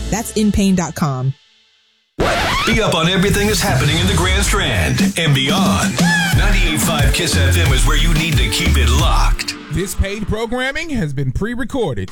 That's inpain.com. Be up on everything that's happening in the Grand Strand and beyond. 98.5 KISS FM is where you need to keep it locked. This paid programming has been pre-recorded.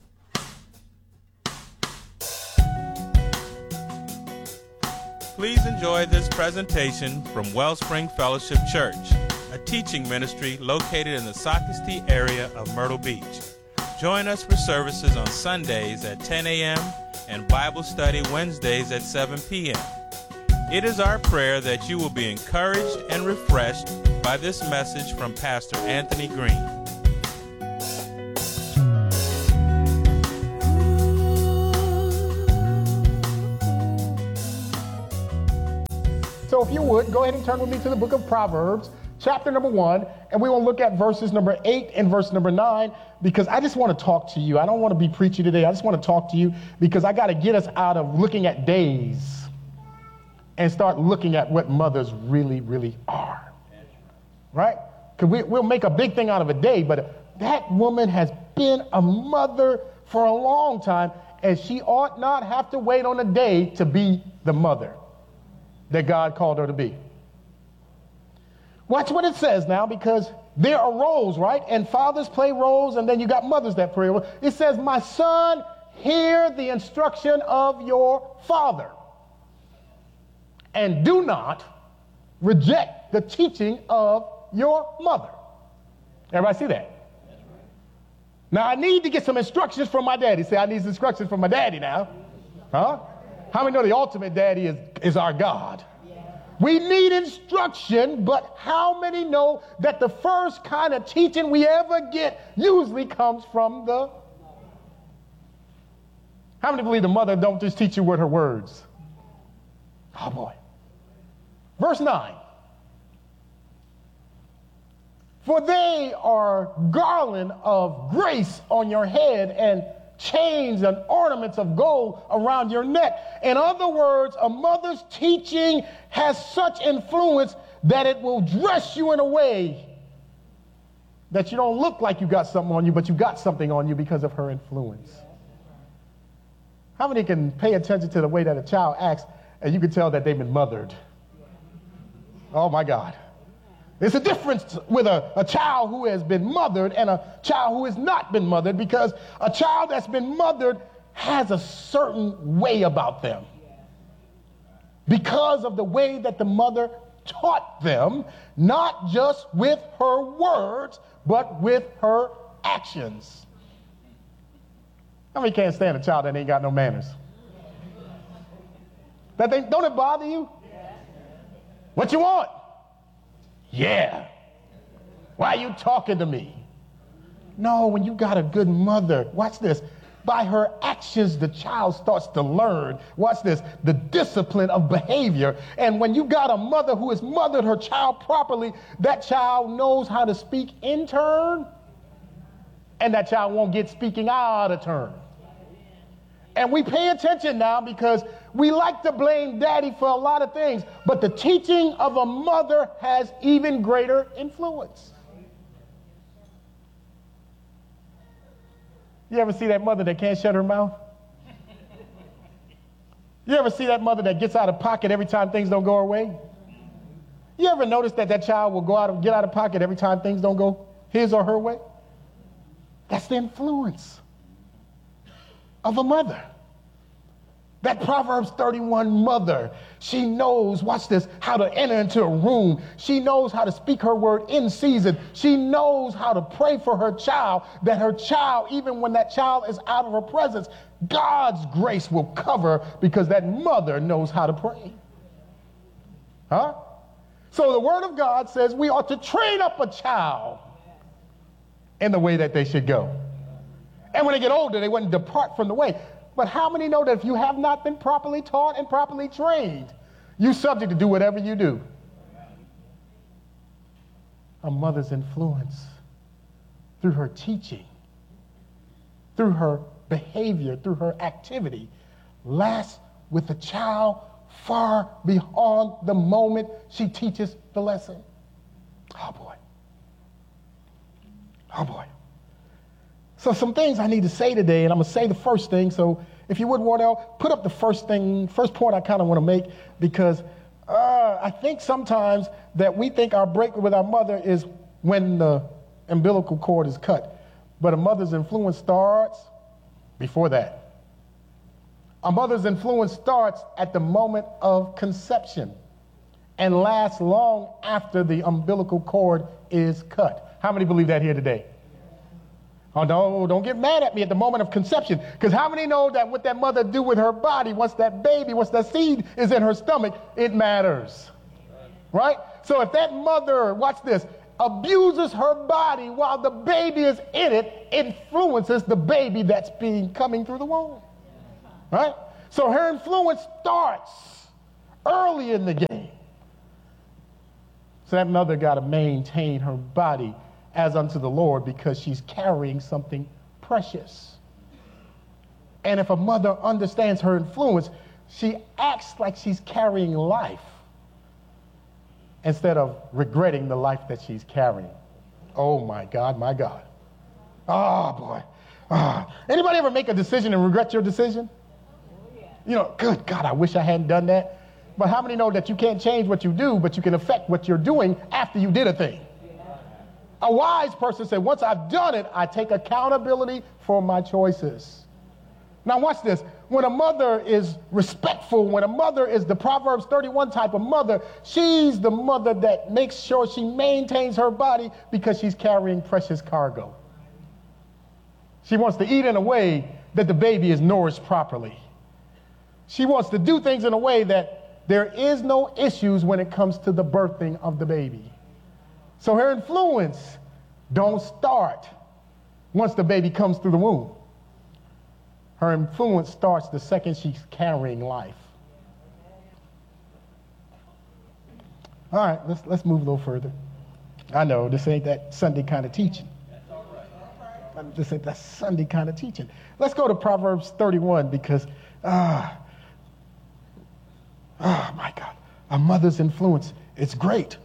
Please enjoy this presentation from Wellspring Fellowship Church, a teaching ministry located in the Socastee area of Myrtle Beach. Join us for services on Sundays at 10 a.m. and Bible study Wednesdays at 7 p.m. It is our prayer that you will be encouraged and refreshed by this message from Pastor Anthony Green. So if you would, go ahead and turn with me to the book of Proverbs, chapter number 1, and we will look at verses number 8 and verse number 9, because I just want to talk to you. I don't want to be preachy today. I just want to talk to you because I got to get us out of looking at days and start looking at what mothers really, really are, right? Because we'll make a big thing out of a day, but that woman has been a mother for a long time, and she ought not have to wait on a day to be the mother that God called her to be. Watch what it says now, because there are roles, right? And fathers play roles, and then you got mothers that play roles. It says, my son, hear the instruction of your father, and do not reject the teaching of your mother. Everybody see that? Now, I need to get some instructions from my daddy. Say, I need some instructions from my daddy now. Huh? How many know the ultimate daddy is our God? We need instruction, but how many know that the first kind of teaching we ever get usually comes from the... How many believe the mother don't just teach you with her words? Oh, boy. Verse 9. For they are garland of grace on your head and chains and ornaments of gold around your neck. In other words, a mother's teaching has such influence that it will dress you in a way that you don't look like you got something on you, but you got something on you because of her influence. How many can pay attention to the way that a child acts and you can tell that they've been mothered? Oh my God. There's a difference with a child who has been mothered and a child who has not been mothered, because a child that's been mothered has a certain way about them because of the way that the mother taught them, not just with her words, but with her actions. How many can't stand a child that ain't got no manners? Don't it bother you? What you want? Yeah. Why are you talking to me? No, when you got a good mother, watch this. By her actions, the child starts to learn. Watch this, the discipline of behavior. And when you got a mother who has mothered her child properly, that child knows how to speak in turn, and that child won't get speaking out of turn. And we pay attention now because we like to blame daddy for a lot of things, but the teaching of a mother has even greater influence. You ever see that mother that can't shut her mouth? You ever see that mother that gets out of pocket every time things don't go her way? You ever notice that child will get out of pocket every time things don't go his or her way? That's the influence of a mother. That Proverbs 31 mother, she knows, watch this, how to enter into a room. She knows how to speak her word in season. She knows how to pray for her child, that her child, even when that child is out of her presence, God's grace will cover because that mother knows how to pray. Huh? So the word of God says we ought to train up a child in the way that they should go. And when they get older, they wouldn't depart from the way. But how many know that if you have not been properly taught and properly trained, you're subject to do whatever you do? A mother's influence through her teaching, through her behavior, through her activity, lasts with the child far beyond the moment she teaches the lesson. Oh boy. Oh boy. So some things I need to say today, and I'm going to say the first thing. So if you would, Wardell, put up the first point I kind of want to make, because I think sometimes that we think our break with our mother is when the umbilical cord is cut. But a mother's influence starts before that. A mother's influence starts at the moment of conception and lasts long after the umbilical cord is cut. How many believe that here today? Oh, no, don't get mad at me at the moment of conception, because how many know that what that mother do with her body, once that seed is in her stomach, it matters, right? So if that mother, watch this, abuses her body while the baby is in it, influences the baby that's coming through the womb, right? So her influence starts early in the game. So that mother got to maintain her body as unto the Lord, because she's carrying something precious. And if a mother understands her influence, she acts like she's carrying life instead of regretting the life that she's carrying. Oh my God, my God. Oh boy. Anybody ever make a decision and regret your decision? You know, good God, I wish I hadn't done that. But how many know that you can't change what you do, but you can affect what you're doing after you did a thing? A wise person said, once I've done it, I take accountability for my choices. Now watch this. When a mother is respectful, when a mother is the Proverbs 31 type of mother, she's the mother that makes sure she maintains her body because she's carrying precious cargo. She wants to eat in a way that the baby is nourished properly. She wants to do things in a way that there is no issues when it comes to the birthing of the baby. So her influence don't start once the baby comes through the womb. Her influence starts the second she's carrying life. All right, let's move a little further. I know this ain't that Sunday kind of teaching. This ain't that Sunday kind of teaching. Let's go to Proverbs 31, because, my God, a mother's influence, it's great.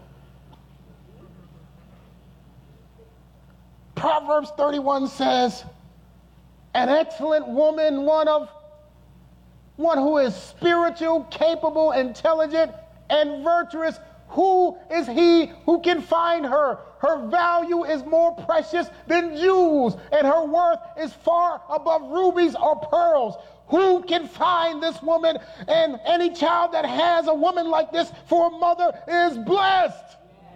Proverbs 31 says, an excellent woman, one who is spiritual, capable, intelligent, and virtuous. Who is he who can find her? Her value is more precious than jewels, and her worth is far above rubies or pearls. Who can find this woman? And any child that has a woman like this for a mother is blessed.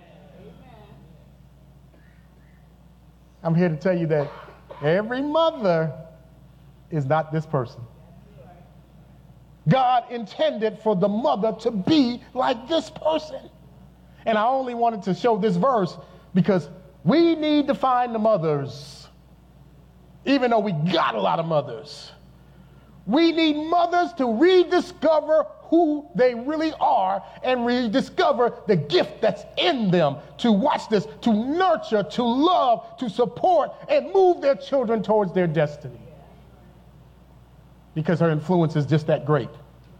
I'm here to tell you that every mother is not this person. God intended for the mother to be like this person. And I only wanted to show this verse because we need to find the mothers, even though we got a lot of mothers. We need mothers to rediscover who they really are and rediscover the gift that's in them to, watch this, to nurture, to love, to support, and move their children towards their destiny. Because her influence is just that great.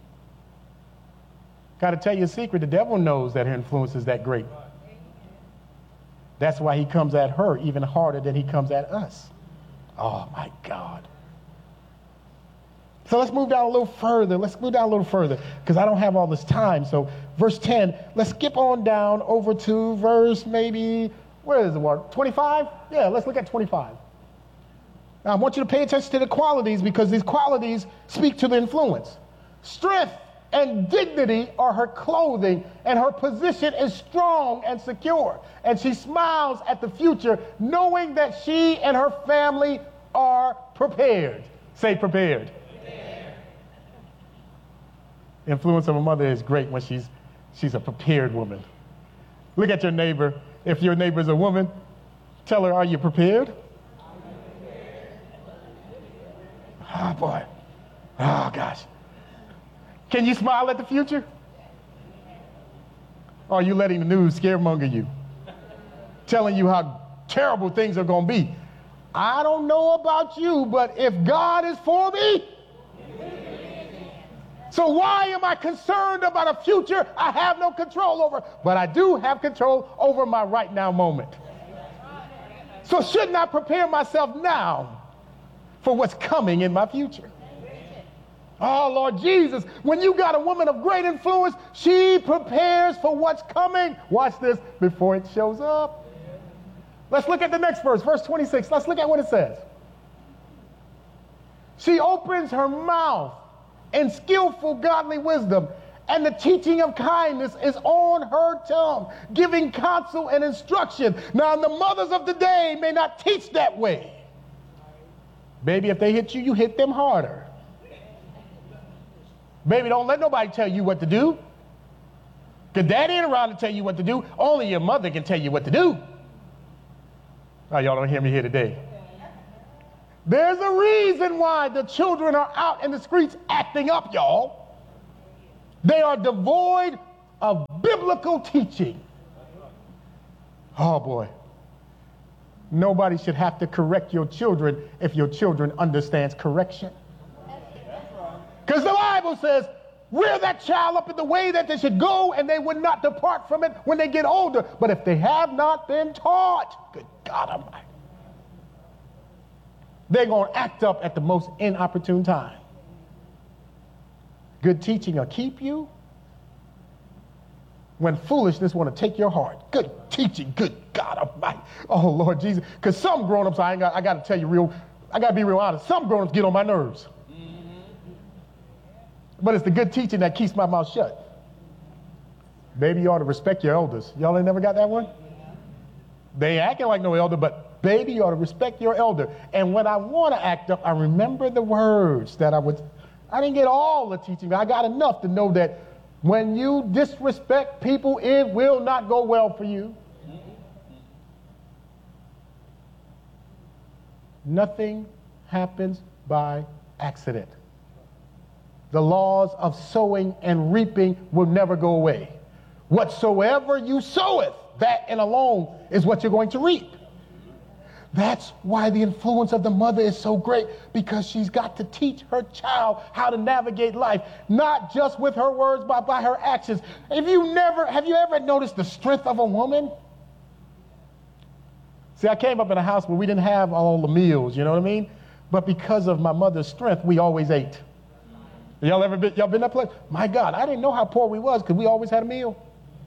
Got to tell you a secret, the devil knows that her influence is that great. That's why he comes at her even harder than he comes at us. Oh my God. So let's move down a little further. Because I don't have all this time. So verse 10, let's skip on down over to verse maybe, where is the word? 25? Yeah, let's look at 25. Now I want you to pay attention to the qualities, because these qualities speak to the influence. Strength and dignity are her clothing, and her position is strong and secure. And she smiles at the future, knowing that she and her family are prepared. Say prepared. The influence of a mother is great when she's a prepared woman. Look at your neighbor. If your neighbor is a woman, tell her, are you prepared? Oh, boy. Oh, gosh. Can you smile at the future? Or are you letting the news scaremonger you? Telling you how terrible things are going to be. I don't know about you, but if God is for me, so why am I concerned about a future I have no control over? But I do have control over my right now moment. So shouldn't I prepare myself now for what's coming in my future. Oh, Lord Jesus, when you got a woman of great influence, she prepares for what's coming. Watch this before it shows up. Let's look at the next verse, verse 26. Let's look at what it says. She opens her mouth in skillful godly wisdom, and the teaching of kindness is on her tongue, giving counsel and instruction. Now, the mothers of the day may not teach that way. Baby, if they hit you, you hit them harder. Baby, don't let nobody tell you what to do. Because daddy ain't around to tell you what to do. Only your mother can tell you what to do. Oh, y'all don't hear me here today. There's a reason why the children are out in the streets acting up, y'all. They are devoid of biblical teaching. Oh, boy. Nobody should have to correct your children if your children understands correction. Because the Bible says, rear that child up in the way that they should go, and they would not depart from it when they get older. But if they have not been taught, good God Almighty, they're going to act up at the most inopportune time. Good teaching will keep you when foolishness want to take your heart. Good teaching, good God Almighty. Oh, Lord Jesus. Because some grown-ups, I got to tell you I got to be real honest. Some grown-ups get on my nerves. But it's the good teaching that keeps my mouth shut. Baby, you ought to respect your elders. Y'all ain't never got that one? They ain't acting like no elder, but baby, you ought to respect your elder. And when I want to act up, I remember the words that I didn't get all the teaching, but I got enough to know that when you disrespect people, it will not go well for you. Nothing happens by accident. The laws of sowing and reaping will never go away. Whatsoever you soweth, that and alone is what you're going to reap. That's why the influence of the mother is so great, because she's got to teach her child how to navigate life, not just with her words, but by her actions. Have you ever noticed the strength of a woman? See, I came up in a house where we didn't have all the meals, you know what I mean? But because of my mother's strength, we always ate. Y'all been that place? My God, I didn't know how poor we was because we always had a meal.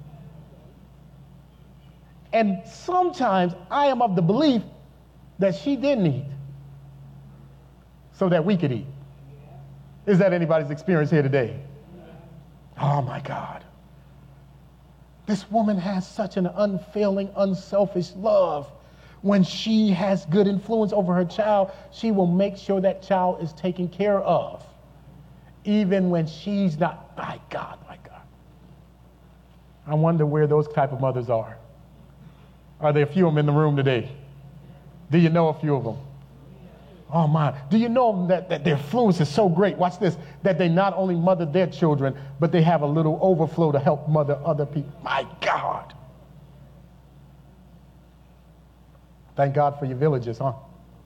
And sometimes I am of the belief that she didn't eat so that we could eat. Is that anybody's experience here today? Oh my God. This woman has such an unfailing, unselfish love. When she has good influence over her child, she will make sure that child is taken care of. Even when she's not. My God, my God. I wonder where those type of mothers are. Are there a few of them in the room today? Do you know a few of them? Oh my. Do you know that their influence is so great? Watch this. That they not only mother their children, but they have a little overflow to help mother other people. My God. Thank God for your villages, huh?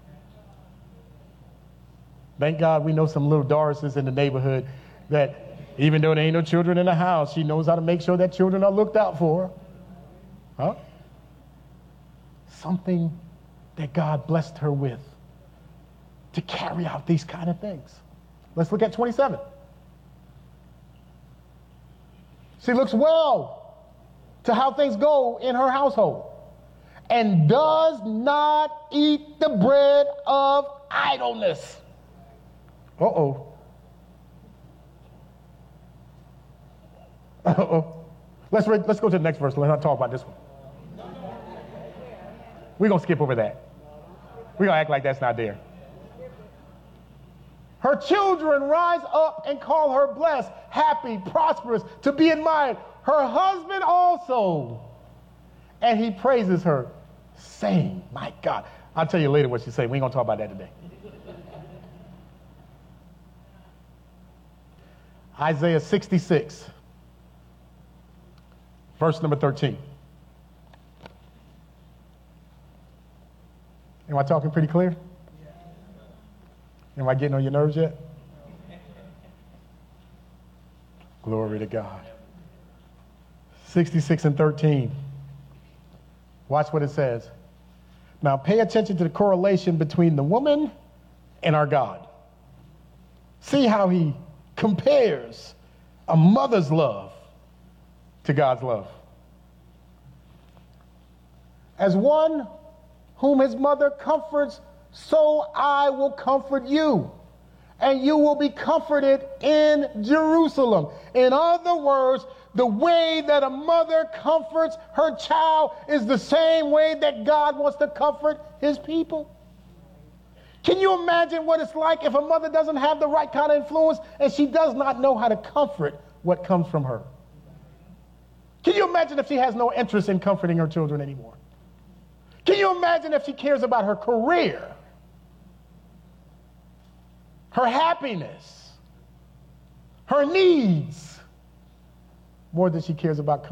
Thank God we know some little Dorises in the neighborhood that even though there ain't no children in the house, she knows how to make sure that children are looked out for. Huh? Something that God blessed her with to carry out these kind of things. Let's look at 27. She looks well to how things go in her household and does not eat the bread of idleness. Uh-oh. Uh-oh. Let's go to the next verse. Let's not talk about this one. We're going to skip over that. We're going to act like that's not there. Her children rise up and call her blessed, happy, prosperous, to be admired. Her husband also. And he praises her, saying, my God. I'll tell you later what she said. We ain't going to talk about that today. Isaiah 66, verse number 13. Am I talking pretty clear? Am I getting on your nerves yet? Glory to God. 66 and 13. Watch what it says. Now pay attention to the correlation between the woman in our God. See how he compares a mother's love to God's love. As one whom his mother comforts, so I will comfort you, and you will be comforted in Jerusalem. In other words, the way that a mother comforts her child is the same way that God wants to comfort his people. Can you imagine what it's like if a mother doesn't have the right kind of influence and she does not know how to comfort what comes from her? Can you imagine if she has no interest in comforting her children anymore? Can you imagine if she cares about her career, her happiness, her needs, more than she cares about